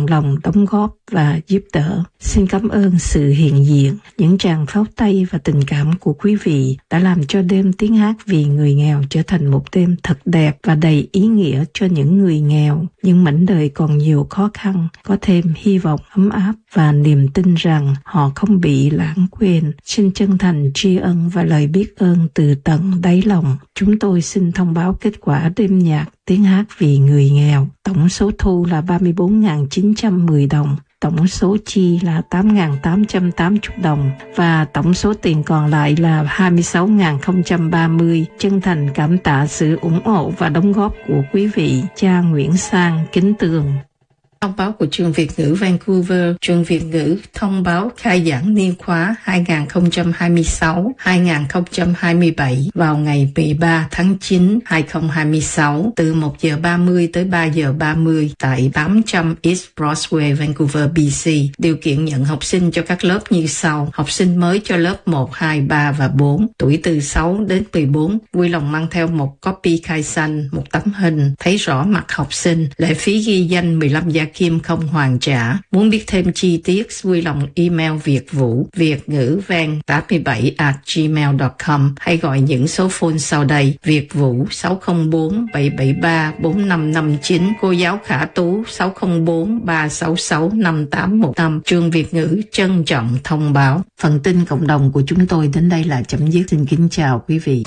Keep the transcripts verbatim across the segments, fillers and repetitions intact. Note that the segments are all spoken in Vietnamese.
bằng lòng đóng góp và giúp đỡ. Xin cảm ơn sự hiện diện, những tràng pháo tay và tình cảm của quý vị đã làm cho đêm tiếng hát vì người nghèo trở thành một đêm thật đẹp và đầy ý nghĩa cho những người nghèo. Nhưng mảnh đời còn nhiều khó khăn, có thêm hy vọng ấm áp và niềm tin rằng họ không bị lãng quên. Xin chân thành tri ân và lời biết ơn từ tận đáy lòng. Chúng tôi xin thông báo kết quả đêm nhạc tiếng hát vì người nghèo. Tổng số thu là ba mươi bốn nghìn chín trăm mười đồng. Tổng số chi là tám nghìn tám trăm tám mươi đồng và tổng số tiền còn lại là hai mươi sáu nghìn không trăm ba mươi. Chân thành cảm tạ sự ủng hộ và đóng góp của quý vị. Cha Nguyễn Sang kính tường. Thông báo của trường Việt ngữ Vancouver. Trường Việt ngữ thông báo khai giảng niên khóa hai nghìn không trăm hai mươi sáu hai nghìn không trăm hai mươi bảy vào ngày mười ba tháng chín hai nghìn không trăm hai mươi sáu từ một giờ ba mươi tới ba giờ ba mươi tại tám trăm East Broadway, Vancouver, bê xê. Điều kiện nhận học sinh cho các lớp như sau. Học sinh mới cho lớp một, hai, ba và bốn, tuổi từ sáu đến mười bốn, vui lòng mang theo một copy khai xanh, một tấm hình thấy rõ mặt học sinh. Lệ phí ghi danh mười lăm gia kim không hoàn trả. Muốn biết thêm chi tiết, vui lòng email Việt Vũ Việt ngữ van tám mươi bảy a gmail chấm com hay gọi những số phone sau đây. Việt Vũ sáu không bốn bảy bảy ba bốn năm năm chín, cô giáo Khả Tú sáu không bốn ba sáu sáu năm tám một năm. Trường Việt ngữ trân trọng thông báo. Phần tin cộng đồng của chúng tôi đến đây là chấm dứt. Xin kính chào quý vị.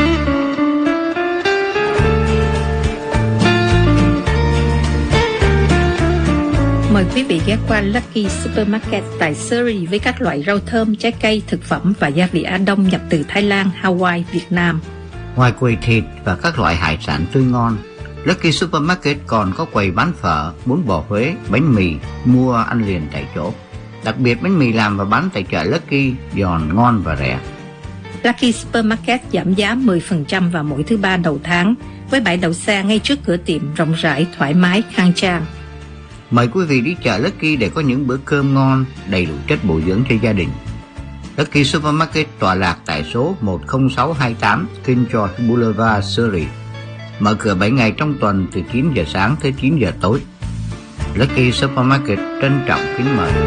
Mời quý vị ghé qua Lucky Supermarket tại Surrey với các loại rau thơm, trái cây, thực phẩm và gia vị Á Đông nhập từ Thái Lan, Hawaii, Việt Nam. Ngoài quầy thịt và các loại hải sản tươi ngon, Lucky Supermarket còn có quầy bán phở, bún bò Huế, bánh mì, mua ăn liền tại chỗ. Đặc biệt bánh mì làm và bán tại chợ Lucky giòn, ngon và rẻ. Lucky Supermarket giảm giá mười phần trăm vào mỗi thứ ba đầu tháng với bãi đậu xe ngay trước cửa tiệm rộng rãi, thoải mái, khang trang. Mời quý vị đi chợ Lucky để có những bữa cơm ngon, đầy đủ chất bổ dưỡng cho gia đình. Lucky Supermarket tọa lạc tại số một không sáu hai tám King George Boulevard, Surrey. Mở cửa bảy ngày trong tuần từ chín giờ sáng tới chín giờ tối. Lucky Supermarket trân trọng kính mời.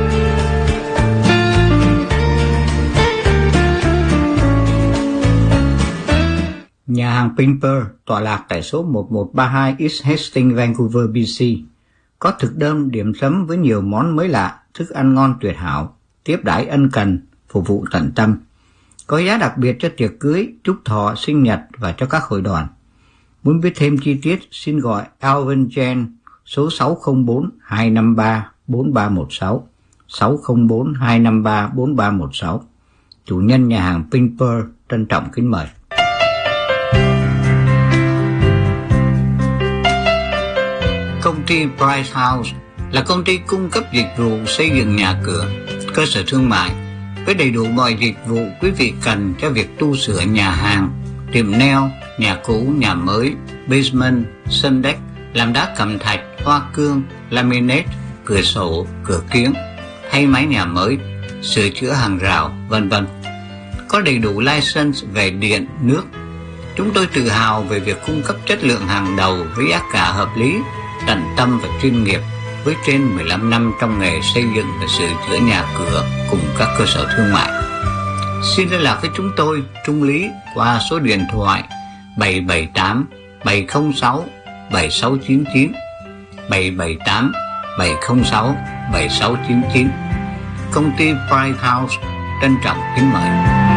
Nhà hàng Pimper tọa lạc tại số một một ba hai East Hastings, Vancouver, bê xê. Có thực đơn điểm sắm với nhiều món mới lạ, thức ăn ngon tuyệt hảo, tiếp đãi ân cần, phục vụ tận tâm. Có giá đặc biệt cho tiệc cưới, chúc thọ, sinh nhật và cho các hội đoàn. Muốn biết thêm chi tiết, xin gọi Alvin Chen số sáu không bốn hai năm ba bốn ba một sáu, sáu không bốn hai năm ba bốn ba một sáu. Chủ nhân nhà hàng Pimper trân trọng kính mời. Công ty Price House là công ty cung cấp dịch vụ xây dựng nhà cửa, cơ sở thương mại với đầy đủ mọi dịch vụ quý vị cần cho việc tu sửa nhà hàng, tiệm nail, nhà cũ, nhà mới, basement, sân deck, làm đá cẩm thạch, hoa cương, laminate, cửa sổ, cửa kiếng, thay mái nhà mới, sửa chữa hàng rào, vân vân. Có đầy đủ license về điện, nước. Chúng tôi tự hào về việc cung cấp chất lượng hàng đầu với giá cả hợp lý, tận tâm và chuyên nghiệp với trên mười lăm năm trong nghề xây dựng và sửa chữa nhà cửa cùng các cơ sở thương mại. Xin liên lạc với chúng tôi, Trung Lý, qua số điện thoại bảy bảy tám bảy không sáu bảy sáu chín chín, bảy bảy tám bảy không sáu bảy sáu chín chín. Công ty Price House trân trọng kính mời.